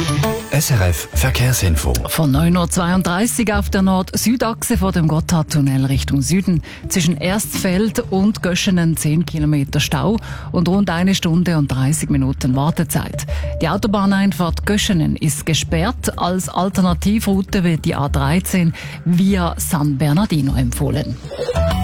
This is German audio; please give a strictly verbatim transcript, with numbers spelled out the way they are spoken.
S R F Verkehrsinfo. Von neun Uhr zweiunddreißig auf der Nord-Süd-Achse vor dem Gotthardtunnel Richtung Süden. Zwischen Erstfeld und Göschenen zehn Kilometer Stau und rund eine Stunde und dreißig Minuten Wartezeit. Die Autobahneinfahrt Göschenen ist gesperrt. Als Alternativroute wird die A dreizehn via San Bernardino empfohlen.